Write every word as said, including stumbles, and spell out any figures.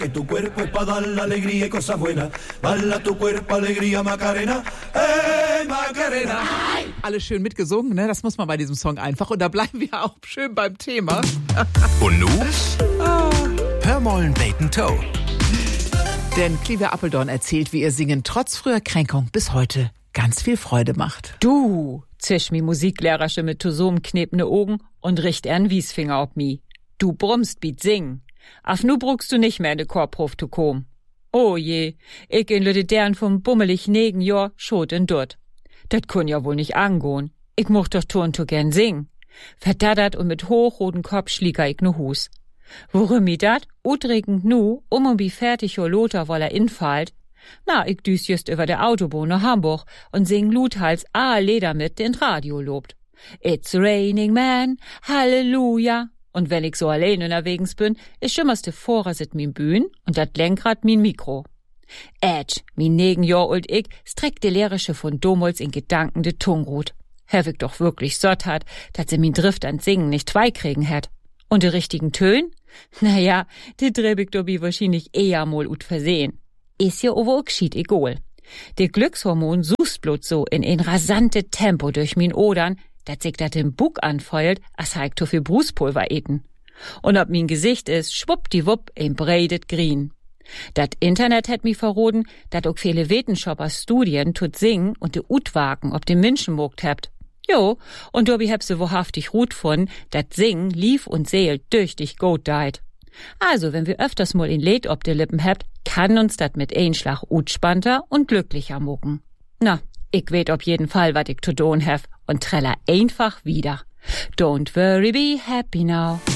Que tu cuerpo es pa' dar la alegría y cosas buenas. Bala tu cuerpo, alegría, Macarena. Hey, Macarena. Alles schön mitgesungen, ne? Das muss man bei diesem Song einfach. Und da bleiben wir auch schön beim Thema. Und nu? Hör mollen Bacon Toe. Denn Clive Apeldoorn erzählt, wie ihr Singen trotz früher Kränkung bis heute ganz viel Freude macht. Du, zisch mi Musiklehrersche mit Tosom knepne Augen und richt ern Wiesfinger ob mi. Du brummst biet singen. Af nu bruckst du nicht mehr in de Korprof zu kom. Oh je, ich in lüde dern vom bummelig negen Jahr schot in dort. Dat kun ja wohl nicht angehen. Ich mocht doch ton to gern singen. Verdaddert und mit hochroten Kopf schlieger ich ne Hus. Worum mi dat? Utregend nu, um und bi fertig jo Lothar woller infallt. Na, ich düs just über der Autobahn nach Hamburg und sing Luthals A Leder mit, den Radio lobt. It's raining man, Halleluja. Und wenn ich so allein unterwegs bin, ist schimmerste Vorer sit min Bühn und dat Lenkrad min Mikro. Ätsch, min negen Jahr old ich, streckt de Lehrerische von Domols in Gedanken de Tungrut. Herr ich doch wirklich sott hat, dat se min Drift an Singen nicht zwei kriegen hätt. Und de richtigen Tön? Naja, de dreb ich dobi wahrscheinlich eher mal ut versehen. Is ja over gschied egal. De Glückshormon suchst bloß so in ein rasante Tempo durch min Odern, dat sich dat im Bug anfeuert, as heik to viel Bruspulver eten. Und ob min Gesicht is, schwuppdiwupp, ein breidet Green. Dat Internet hat mi verroden, dat auch viele Wetenschappers Studien tut singen und de Utwagen ob dem Menschen mogt hebt. Jo, und dobi heb se wahrhaftig rut von, dat Singen lief und seelt durch dich gut deit. Also, wenn wir öfters mal in Lied ob de Lippen hebt, kann uns dat mit Einschlag utspannter und glücklicher mucken. Na, ich weet auf jeden Fall, wat ich zu tun hef und treller einfach wieder. Don't worry, be happy now.